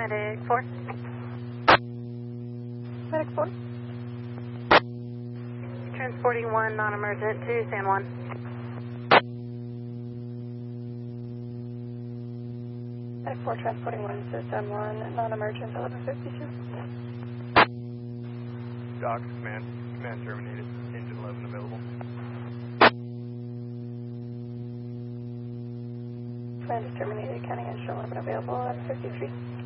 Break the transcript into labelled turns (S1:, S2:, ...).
S1: Medic 4.
S2: Medic 4.
S1: Transporting 1 non-emergent to San Juan.
S2: Medic 4 transporting 1 to San Juan, non-emergent 1152.
S3: Docs, command terminated, engine 11 available.
S2: Command is terminated, counting engine 11 available, 1153.